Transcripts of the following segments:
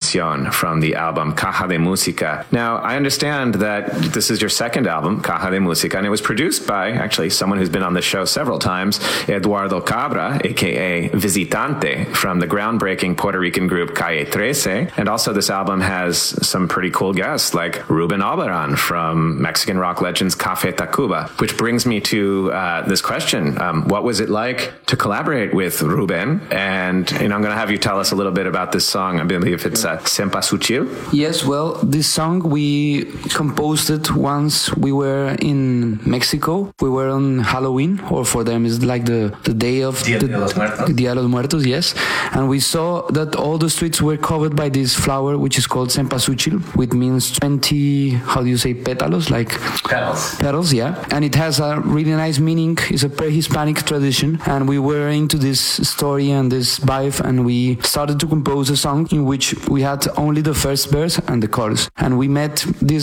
Canción from the album Caja de Música. Now, I understand that this is your second album, Caja de Música, and it was produced by actually someone who's been on the show several times, Eduardo Cabra, aka Visitante, from the groundbreaking Puerto Rican group Calle 13. And also this album has some pretty cool guests like Ruben Albarrán from Mexican rock legends Café Tacuba, which brings me to this question. What was it like to collaborate with Ruben? And I'm going to have you tell us a little bit about this song. I believe it's Cempasúchil. Yes, well, this song we composed it once we were in Mexico. We were on Halloween, or for them it's like the day of Dia de los Muertos. Dia de los Muertos, yes. And we saw that all the streets were covered by this flower, which is called Cempasúchil, which means 20, how do you say, pétalos? Like Petals. Petals, yeah. And it has a really nice meaning. It's a pre-Hispanic tradition. And we were into this story and this vibe, and we started to compose a song in which we had only the first verse and the chorus. And we met this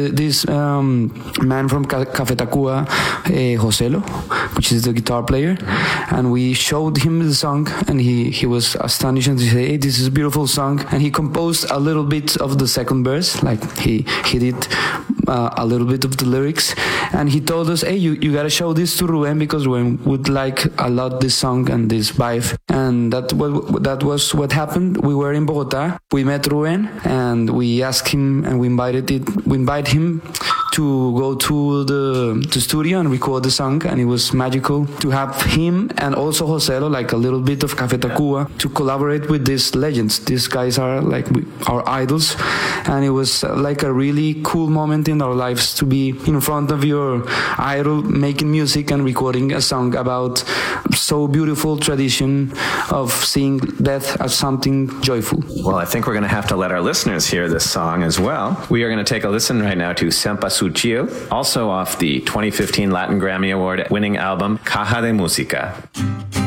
man from Café Tacuba, Joselo, which is the guitar player, and we showed him the song, and he was astonished and he said, hey, this is a beautiful song. And he composed a little bit of the second verse, like he did a little bit of the lyrics, and he told us, hey, you gotta show this to Ruben, because Ruben would like a lot this song and this vibe. And that was what happened. We were in Bogota, we met Ruben, and we asked him, and we invited him to go to the studio and record the song, and it was magical to have him and also Joselo, like a little bit of Café Tacuba, to collaborate with these legends. These guys are like our idols, and it was like a really cool moment in our lives to be in front of your idol making music and recording a song about so beautiful tradition of seeing death as something joyful. Well, I think we're going to have to let our listeners hear this song as well. We are going to take a listen right now to Cempasúchil, also off the 2015 Latin Grammy Award winning album Caja de Música.